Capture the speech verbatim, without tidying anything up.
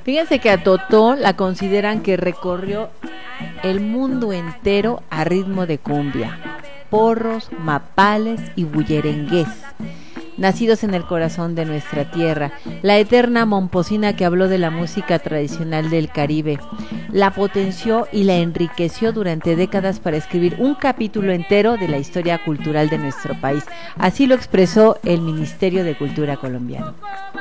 Fíjense que a Totó la consideran que recorrió el mundo entero a ritmo de cumbia, porros, mapales y bullerengués, nacidos en el corazón de nuestra tierra, la eterna momposina que habló de la música tradicional del Caribe, la potenció y la enriqueció durante décadas para escribir un capítulo entero de la historia cultural de nuestro país. Así lo expresó el Ministerio de Cultura colombiano.